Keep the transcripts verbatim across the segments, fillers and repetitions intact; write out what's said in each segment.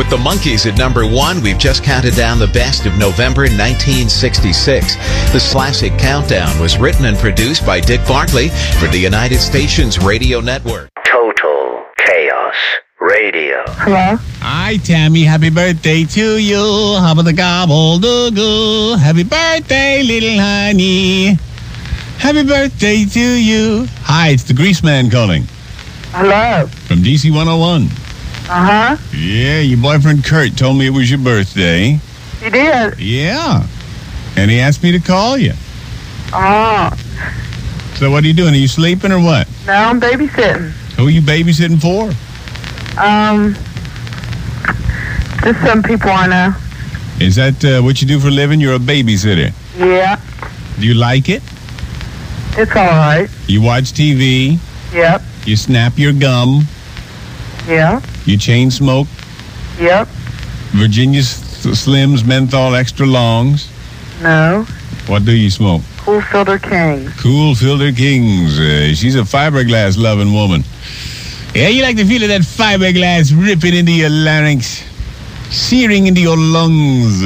With the Monkees at number one, we've just counted down the best of November nineteen sixty-six. This classic countdown was written and produced by Dick Bartley for the United Stations Radio Network. Total Chaos Radio. Hello? Hi, Tammy. Happy birthday to you. How about the gobble-doo-goo? Happy birthday, little honey. Happy birthday to you. Hi, it's the Grease Man calling. Hello? From D C one oh one. Uh-huh. Yeah, your boyfriend Kurt told me it was your birthday. You did? Yeah. And he asked me to call you. Oh. So what are you doing? Are you sleeping or what? No, I'm babysitting. Who are you babysitting for? Um, just some people I know. Is that uh, what you do for a living? You're a babysitter. Yeah. Do you like it? It's all right. You watch T V. Yep. You snap your gum. Yeah. You chain smoke. Yep. Virginia S- Slims menthol extra longs. No. What do you smoke? Cool Filter King. Cool Filter Kings. Uh, she's a fiberglass loving woman. Yeah, you like the feel of that fiberglass ripping into your larynx, searing into your lungs.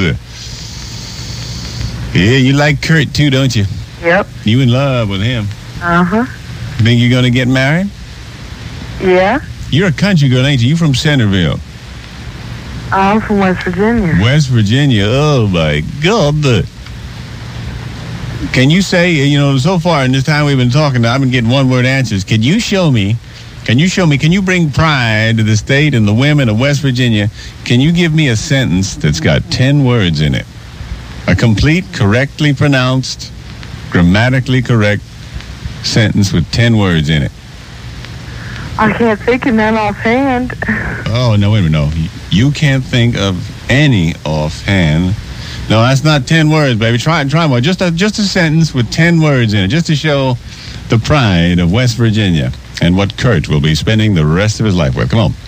Yeah, you like Kurt too, don't you? Yep. You in love with him. Uh-huh. Think you're gonna get married? Yeah. You're a country girl, ain't you? You from Centerville. I'm from West Virginia. West Virginia. Oh, my God. Can you say, you know, so far in this time we've been talking, I've been getting one-word answers. Can you show me, can you show me, can you bring pride to the state and the women of West Virginia? Can you give me a sentence that's got ten words in it? A complete, correctly pronounced, grammatically correct sentence with ten words in it. I can't think of none offhand. Oh, no, wait a minute, no. You can't think of any offhand. No, that's not ten words, baby. Try try more. Just a, just a sentence with ten words in it, just to show the pride of West Virginia and what Kurt will be spending the rest of his life with. Come on.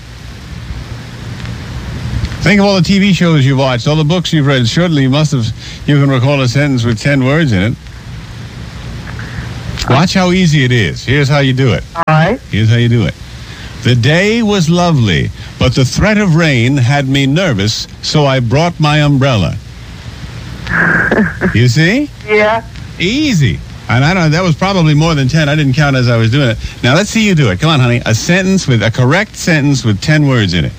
Think of all the T V shows you've watched, all the books you've read. Surely you must have, you can recall a sentence with ten words in it. Watch how easy it is. Here's how you do it. All right. Here's how you do it. The day was lovely, but the threat of rain had me nervous, so I brought my umbrella. You see? Yeah. Easy. And I don't know, that was probably more than ten. I didn't count as I was doing it. Now, let's see you do it. Come on, honey. A sentence with, a correct sentence with ten words in it.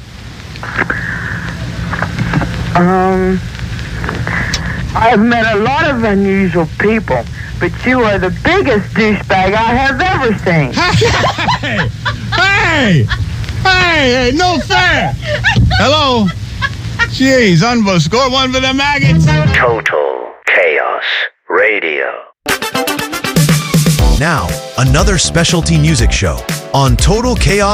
Um, I've met a lot of unusual people, but you are the biggest douchebag I have ever seen. Hey! Hey! Hey! Hey! No fair! Hello? Jeez, unbelievable. Score one for the maggots. Total Chaos Radio. Now, another specialty music show on Total Chaos.